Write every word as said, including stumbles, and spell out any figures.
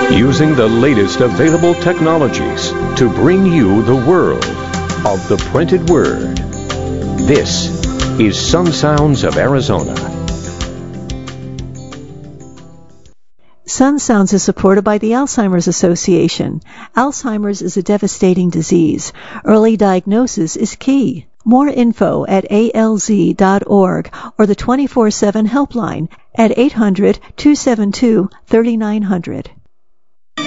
using the latest available technologies to bring you the world of the printed word. This is Sun Sounds of Arizona. Sun Sounds is supported by the Alzheimer's Association. Alzheimer's is a devastating disease. Early diagnosis is key. More info at A L Z dot org or the twenty-four seven helpline at eight hundred, two seven two, three nine zero zero.